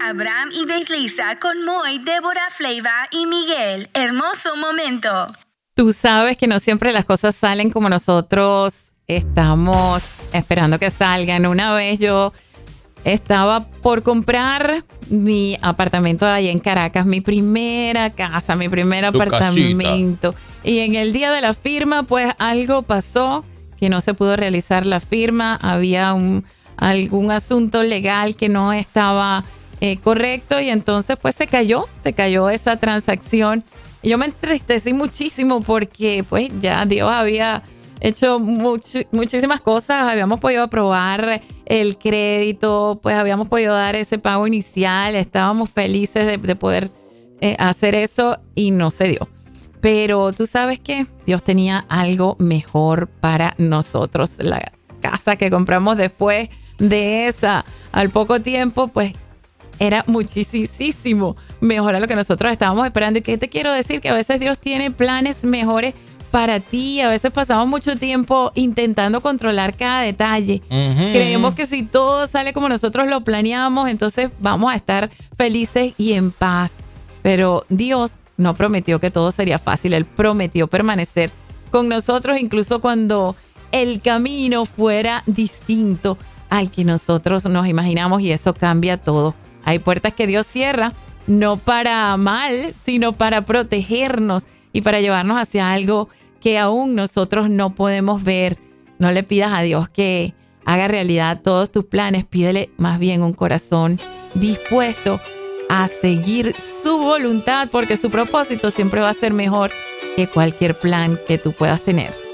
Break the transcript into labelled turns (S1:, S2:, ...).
S1: Abraham y Betlisa con Moy, Débora, Fleiva y Miguel. Hermoso momento.
S2: Tú sabes que no siempre las cosas salen como nosotros estamos esperando que salgan. Una vez yo estaba por comprar mi apartamento allá en Caracas, mi primera casa, mi primer apartamento. Y en el día de la firma, pues algo pasó que no se pudo realizar la firma. Había algún asunto legal que no estaba correcto y entonces pues se cayó esa transacción. Y yo me entristecí muchísimo porque pues ya Dios había hecho muchísimas cosas. Habíamos podido aprobar el crédito, pues habíamos podido dar ese pago inicial. Estábamos felices de poder hacer eso y no se dio. Pero tú sabes que Dios tenía algo mejor para nosotros. La casa que compramos después de esa, al poco tiempo, pues era muchísimo mejor a lo que nosotros estábamos esperando. ¿Y qué te quiero decir? Que a veces Dios tiene planes mejores para ti. A veces pasamos mucho tiempo intentando controlar cada detalle. Creemos que si todo sale como nosotros lo planeamos, entonces vamos a estar felices y en paz. Pero Dios no prometió que todo sería fácil. Él prometió permanecer con nosotros incluso cuando el camino fuera distinto al que nosotros nos imaginamos, y eso cambia todo. Hay puertas que Dios cierra, no para mal, sino para protegernos y para llevarnos hacia algo que aún nosotros no podemos ver. No le pidas a Dios que haga realidad todos tus planes. Pídele más bien un corazón dispuesto a seguir su voluntad, porque su propósito siempre va a ser mejor que cualquier plan que tú puedas tener.